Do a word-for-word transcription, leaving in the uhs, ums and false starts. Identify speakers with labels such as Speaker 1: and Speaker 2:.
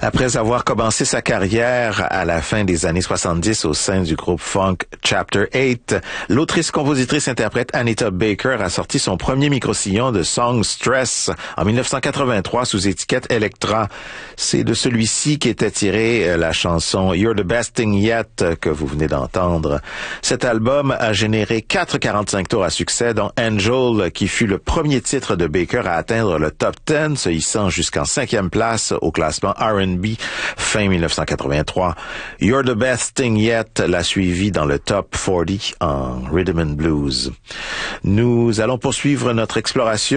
Speaker 1: Après avoir commencé sa carrière à la fin des années soixante-dix au sein du groupe funk Chapter huit, l'autrice-compositrice-interprète Anita Baker a sorti son premier micro-sillon de Song Stress en dix-neuf cent quatre-vingt-trois sous étiquette Elektra. C'est de celui-ci qu'était tirée la chanson You're the Best Thing Yet que vous venez d'entendre. Cet album a généré quatre quarante-cinq tours à succès, dont Angel, qui fut le premier titre de Baker à atteindre le top dix, se hissant jusqu'en cinquième place au classement R and B fin dix-neuf cent quatre-vingt-trois. You're the Best Thing Yet l'a suivi dans le top quarante en Rhythm and Blues. Nous allons poursuivre notre exploration